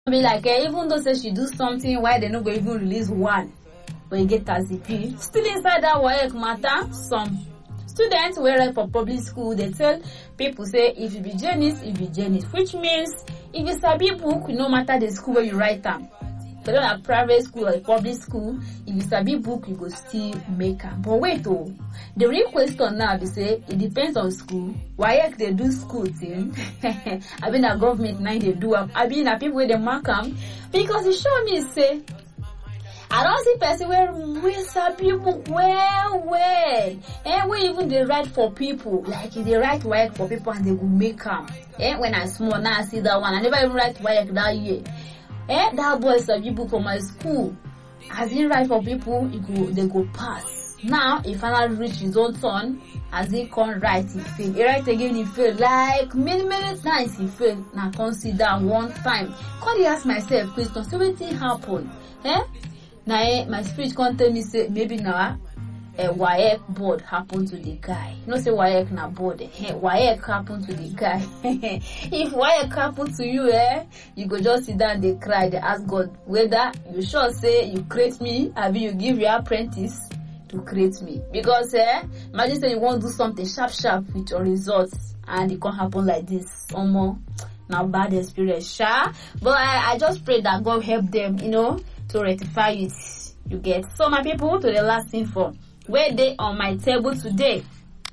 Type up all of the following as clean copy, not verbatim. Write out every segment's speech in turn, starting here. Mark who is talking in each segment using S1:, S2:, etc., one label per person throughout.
S1: Be like, even though say she do something, why they not go even release one, but you get as it still inside that WAEC matter. Some students wey write for public school, they tell people say if you be Janice, if you be Janice, which means if you sabi book, no matter the school where you write them. So don't have private school or public school, if you sabi book, you go still make am. But wait oh, the real question now be say it depends on school. WAEC they do school thing. I mean a government now they do am. I mean a people where they mark am, because it show me say I don't see person where sabi book well. And we even they write for people, like they write WAEC for people and they go make am. When I small now I see that one. I never even write WAEC that year. That boy sabi book for my school. As he write for people, they go pass. Now, if I reach his own turn, as he can't write, he fail. He write again, he fail. Like many times he fail. Now consider one time. Can't ask myself question. So what thing happen? Now my spirit can't tell me say maybe now a WAEC board happened to the guy. You know say WAEC na board. WAEC happened to the guy. If WAEC happened to you, you go just sit down, they cry, they ask God whether you sure say you create me, or you give your apprentice to create me. Because imagine say you want to do something sharp with your results, and it can't happen like this. Now bad experience, but I just pray that God help them, to rectify it. You get. So my people, to the last info. Where they on my table today.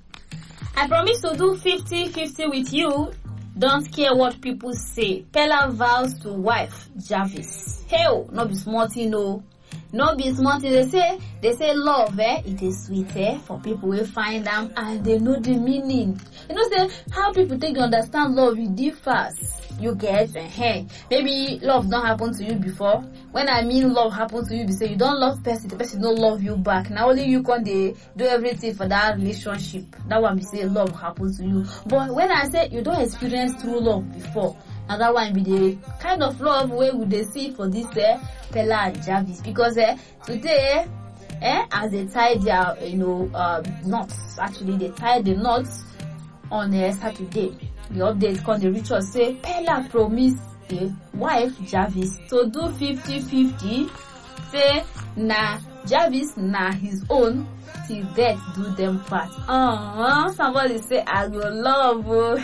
S1: I promise to do 50-50 with you. Don't care what people say. Pella vows to wife Jarvis. Hell, no be small thing, no. No be small thing. They say love, it is sweet, for people who find them and they know the meaning. Say how people take you understand love, it differs. You get, maybe love don't happen to you before. When I mean love happen to you, you say you don't love person, the person don't love you back. Now only you can do everything for that relationship. That one be say love happens to you. But when I say you don't experience true love before, now that one be the kind of love where would they see for this Pella and Jarvis. Because today, as they tie their knots, actually they tie the knots on Saturday. The update come the reach us say Pella promised the wife Jarvis to do 50-50. Say na Jarvis na his own till death do them part. Somebody say I go love.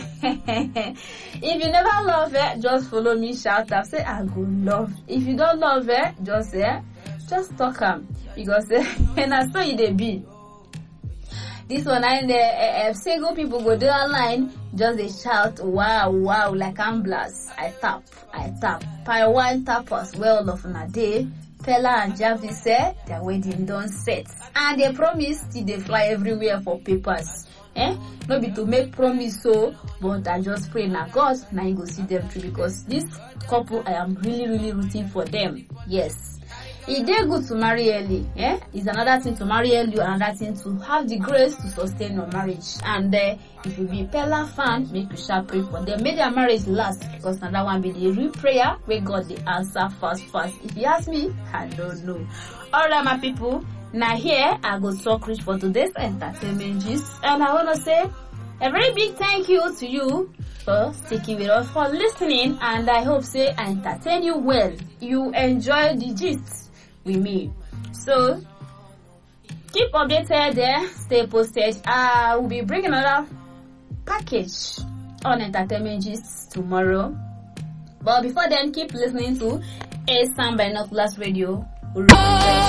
S1: If you never love just follow me, shout out, say I go love. If you don't love just talk am, because and I saw you they be. This one and single people go do online, just they shout wow like ambulance. I tap. Pi one tap us well of a day. Pella and Jarvis said their wedding done set, and they promise till they fly everywhere for papers. No be to make promise so, but I just pray now God now you go see them through, because this couple I am really rooting for them. Yes. It dey good to marry early, It's another thing to marry early, another thing to have the grace to sustain your marriage. And if you be Pella fan, make you shall pray for them. Make their marriage last, because another one be the real prayer where God the answer fast. If you ask me, I don't know. Alright, my people. Now here I go talk rich for today's entertainment gist, and I wanna say a very big thank you to you for sticking with us, for listening, and I hope say I entertain you well. You enjoy the gist with me. So keep updated there, stay posted. I will be bringing another package on entertainment gist tomorrow. But before then, keep listening to A Sound Binoculars Radio.